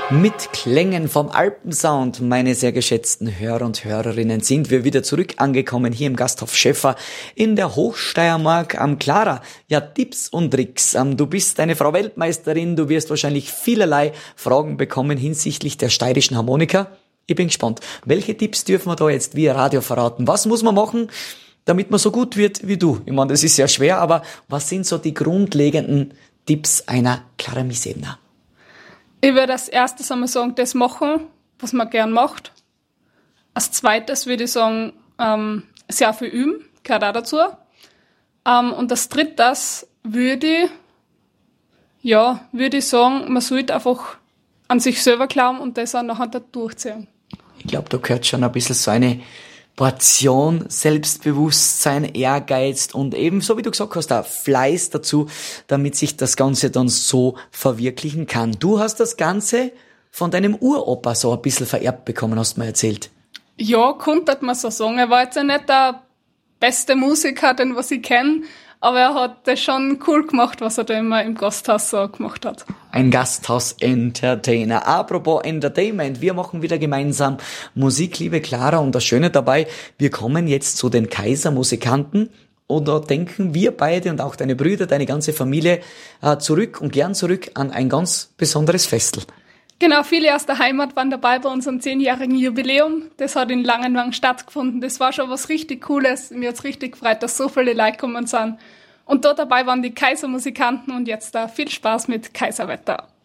Mit Klängen vom Alpensound, meine sehr geschätzten Hörer und Hörerinnen, sind wir wieder zurück angekommen hier im Gasthof Schäffer in der Hochsteiermark am Clara. Ja, Tipps und Tricks. Du bist eine Frau Weltmeisterin, du wirst wahrscheinlich vielerlei Fragen bekommen hinsichtlich der steirischen Harmonika. Ich bin gespannt. Welche Tipps dürfen wir da jetzt via Radio verraten? Was muss man machen, damit man so gut wird wie du? Ich meine, das ist sehr schwer, aber was sind so die grundlegenden Tipps einer Clara Miseebner? Ich würde als erstes einmal sagen, das machen, was man gern macht. Als zweites würde ich sagen, sehr viel üben, gehört auch dazu. Und als drittes würde ich sagen, man sollte einfach an sich selber glauben und das auch nachher durchziehen. Ich glaube, da gehört schon ein bisschen so eine Portion Selbstbewusstsein, Ehrgeiz und eben, so wie du gesagt hast, auch Fleiß dazu, damit sich das Ganze dann so verwirklichen kann. Du hast das Ganze von deinem Uropa so ein bisschen vererbt bekommen, hast du mir erzählt. Ja, konnte man so sagen. Er war jetzt ja nicht der beste Musiker, den was ich kenne, aber er hat das schon cool gemacht, was er da immer im Gasthaus so gemacht hat. Ein Gasthaus-Entertainer. Apropos Entertainment, wir machen wieder gemeinsam Musik, liebe Clara, und das Schöne dabei, wir kommen jetzt zu den Kaisermusikanten und da denken wir beide und auch deine Brüder, deine ganze Familie zurück und gern zurück an ein ganz besonderes Festel. Genau, viele aus der Heimat waren dabei bei unserem 10-jährigen Jubiläum. Das hat in Langenwang stattgefunden. Das war schon was richtig Cooles. Mir hat's richtig gefreut, dass so viele Leute gekommen sind. Und dort dabei waren die Kaisermusikanten und jetzt da viel Spaß mit Kaiserwetter.